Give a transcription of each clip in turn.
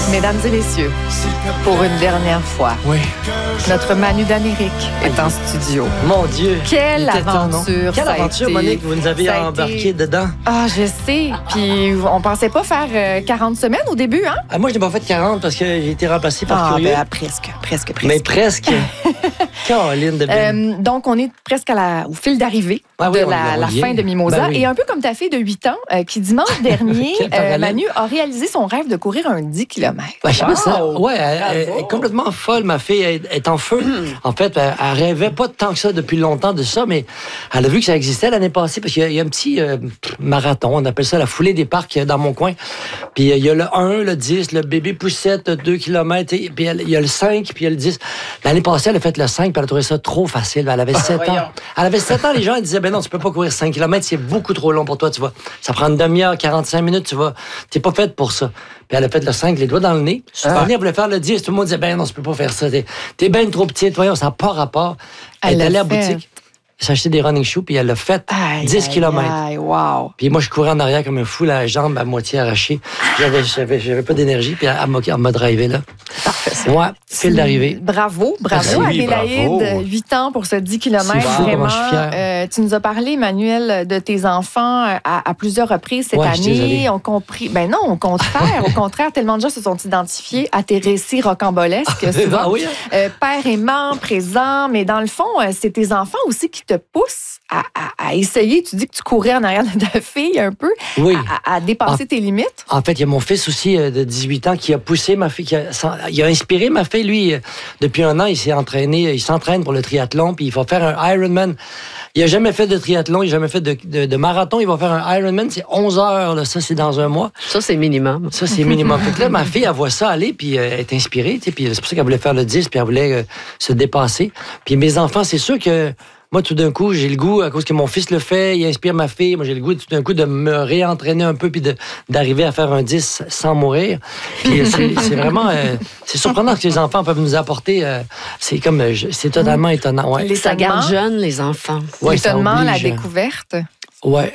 Mesdames et messieurs, pour une dernière fois, Oui. notre Manu d'Amérique est en studio. Mon Dieu. Quelle Il était temps, non? aventure Quelle ça a aventure, été. Monique, vous nous avez Ça a embarqué été- dedans. Ah, je sais. Puis on pensait pas faire 40 semaines au début, hein? Ah, moi, je n'ai pas fait 40 parce que j'ai été remplacé par Curieux. Ben, presque. Mais presque. Caroline de Bine. Donc, on est presque au fil d'arrivée Ah oui, de on est la reliés. fin de Mimosa. Ben oui. Et un peu comme ta fille de 8 ans, qui dimanche dernier, Quel parallèle. Manu a réalisé son rêve de courir un 10 km. Ben, je sais pas ça. Wow! Ouais, elle est complètement folle, ma fille. Elle est en feu. En fait, elle rêvait pas tant que ça depuis longtemps de ça, mais elle a vu que ça existait l'année passée parce qu'il y a un petit marathon. On appelle ça la foulée des parcs dans mon coin. Puis il y a le 1, le 10, le bébé poussette, 2 km. Puis il y a le 5, puis il y a le 10. L'année passée, elle a fait le 5, puis elle a trouvé ça trop facile. Elle avait 7 ans. voyons. Elle avait 7 ans, les gens ils disaient, ben non, tu peux pas courir 5 km, c'est beaucoup trop long pour toi, tu vois. Ça prend une demi-heure, 45 minutes, tu vois. T'es pas faite pour ça. Puis elle a fait le 5, les doigts dans le nez. Super. Elle voulait faire le 10, tout le monde disait, ben non, tu peux pas faire ça. T'es bien trop petite, voyons, ça n'a pas rapport. Elle Elle est allée l'a à la fait. boutique, elle s'est acheté des running shoes, puis elle l'a fait 10 km. Aïe, wow. Puis moi, je courais en arrière comme un fou, la jambe à moitié arrachée. J'avais pas d'énergie, puis elle m'a drivé, là. Parfait, ça. Ouais, fil d'arrivée. Bravo Merci. Adélaïde, bravo. 8 ans pour ce 10 km. C'est fou, Vraiment, comment je suis fier. tu nous as parlé, Emmanuel, de tes enfants à plusieurs reprises cette Ouais, je suis désolé. année. On compris. Ben non, au contraire. Au contraire, tellement de gens se sont identifiés à tes récits rocambolesques. souvent. Ah oui, hein? Père aimant, présent, mais dans le fond, c'est tes enfants aussi qui te poussent à essayer. Tu dis que tu courais en arrière de ta fille un peu, Oui. à dépasser tes limites. En fait, il y a mon fils aussi de 18 ans qui a poussé ma fille, il a inspiré ma fille. Lui, depuis un an, il s'entraîne pour le triathlon, puis il va faire un Ironman. Il n'a jamais fait de triathlon, il n'a jamais fait de marathon. Il va faire un Ironman, c'est 11 heures, là, ça c'est dans un mois. Ça, c'est minimum. Ça, c'est minimum. Fait que là, ma fille, elle voit ça aller, puis elle est inspirée, tu sais, puis c'est pour ça qu'elle voulait faire le 10, puis elle voulait se dépasser. Puis mes enfants, c'est sûr que moi, tout d'un coup, j'ai le goût, à cause que mon fils le fait, il inspire ma fille, moi, j'ai le goût, tout d'un coup, de me réentraîner un peu, puis d'arriver à faire un 10 sans mourir. Puis c'est vraiment... c'est surprenant ce que les enfants peuvent nous apporter. C'est comme... c'est totalement étonnant. Ouais. Ça garde jeune, les enfants. Ouais, ça L'étonnement, la oblige. découverte. Ouais.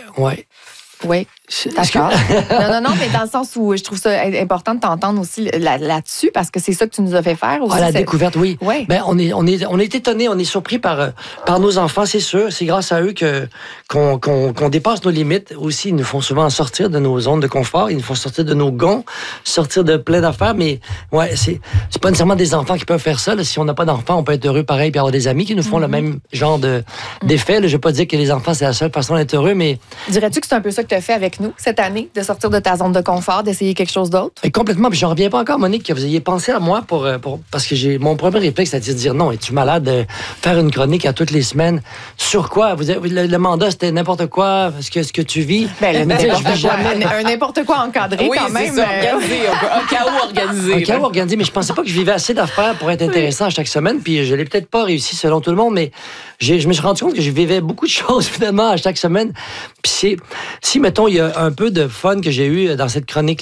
Oui. D'accord. Non, mais dans le sens où je trouve ça important de t'entendre aussi là-dessus, parce que c'est ça que tu nous as fait faire aussi. Ah, la découverte, oui. Oui. Ben, on est étonnés, on est surpris par nos enfants, c'est sûr. C'est grâce à eux qu'on dépasse nos limites. Aussi, ils nous font souvent sortir de nos zones de confort. Ils nous font sortir de nos gonds, sortir de plein d'affaires. Mais, ouais, c'est pas nécessairement des enfants qui peuvent faire ça. Là. Si on n'a pas d'enfants, on peut être heureux pareil puis avoir des amis qui nous font le même genre d'effet. Je vais pas dire que les enfants, c'est la seule façon d'être heureux, mais Dirais-tu que c'est un peu ça que tu as fait avec nous cette année, de sortir de ta zone de confort, d'essayer quelque chose d'autre? et complètement. Puis j'en reviens pas encore, Monique, que vous ayez pensé à moi parce que mon premier réflexe, c'est de dire non, es-tu malade de faire une chronique à toutes les semaines? Sur quoi? Le mandat, c'était n'importe quoi, ce que tu vis. Ben, Mais dire, je n'importe vis quoi, jamais. un n'importe quoi encadré Oui, quand c'est même. ça, organisé. Un chaos organisé. Un chaos organisé, mais je pensais pas que je vivais assez d'affaires pour être intéressant à chaque semaine, puis je l'ai peut-être pas réussi selon tout le monde, mais je me suis rendu compte que je vivais beaucoup de choses finalement à chaque semaine. Puis si mettons, il y a un peu de fun que j'ai eu dans cette chronique